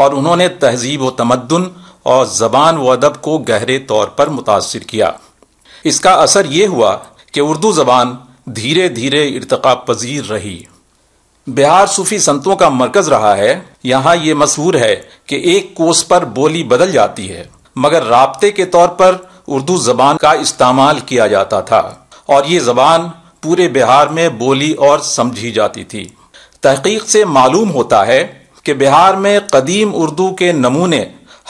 और उन्होंने तहजीब व तमद्दुन और ज़बान व अदब को गहरे तौर पर मुतासिर किया। इसका असर ये हुआ कि उर्दू ज़बान धीरे धीरे इर्तिक़ा पजीर रही। बिहार सूफी संतों का मरकज रहा है। यहाँ ये मशहूर है कि एक कोस पर बोली बदल जाती है, मगर राब्ते के तौर पर उर्दू ज़बान का इस्तेमाल किया जाता था और ये ज़बान पूरे बिहार में बोली और समझी जाती थी। तहकीक से मालूम होता है कि बिहार में कदीम उर्दू के नमूने